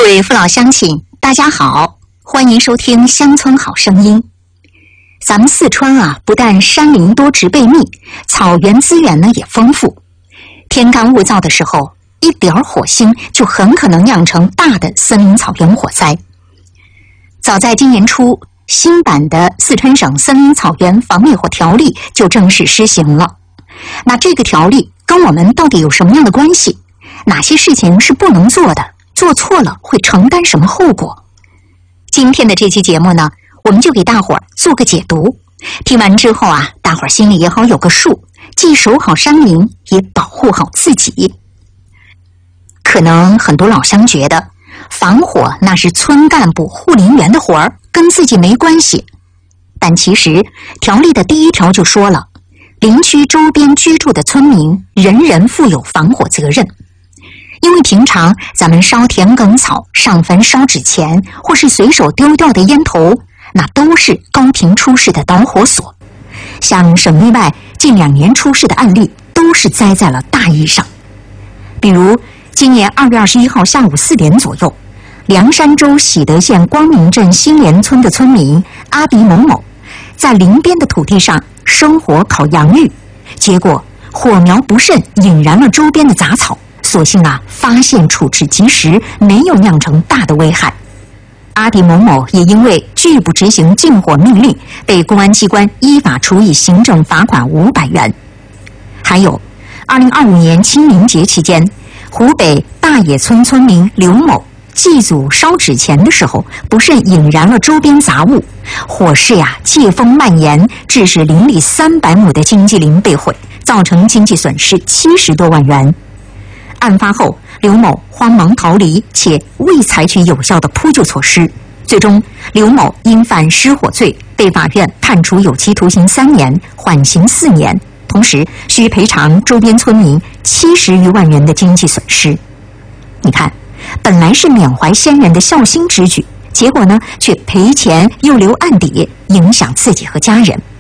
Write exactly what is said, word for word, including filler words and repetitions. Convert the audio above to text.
各位父老乡亲，大家好，欢迎收听乡村好声音。咱们四川啊，不但山林多植被密，草原资源呢也丰富。天干物燥的时候，一点火星就很可能酿成大的森林草原火灾。早在今年初，新版的《四川省森林草原防灭火条例》就正式施行了。那这个条例跟我们到底有什么样的关系？哪些事情是不能做的？做错了会承担什么后果？今天的这期节目呢，我们就给大伙儿做个解读。听完之后啊，大伙儿心里也好有个数，既守好山林，也保护好自己。可能很多老乡觉得，防火那是村干部、护林员的活儿，跟自己没关系。但其实，条例的第一条就说了，林区周边居住的村民，人人负有防火责任。因为平常咱们烧田埂草、上坟烧纸钱，或是随手丢掉的烟头，那都是高频出事的导火索。像省内外近两年出事的案例，都是栽在了大意上。比如今年二月二十一号下午四点左右，凉山州喜德县光明镇新联村的村民阿迪某某，在林边的土地上生火烤洋芋，结果火苗不慎引燃了周边的杂草。所幸啊，发现处置及时，没有酿成大的危害。阿迪某某也因为拒不执行禁火命令，被公安机关依法处以行政罚款五百元。还有，二零二五年清明节期间，湖北大冶村村民刘某祭祖烧纸钱的时候，不慎引燃了周边杂物，火势呀借风蔓延，致使林里三百亩的经济林被毁，造成经济损失七十多万元。案发后，刘某慌忙逃离，且未采取有效的扑救措施。最终，刘某因犯失火罪，被法院判处有期徒刑三年，缓刑四年，同时需赔偿周边村民七十余万元的经济损失。你看，本来是缅怀先人的孝心之举，结果呢，却赔钱又留案底，影响自己和家人。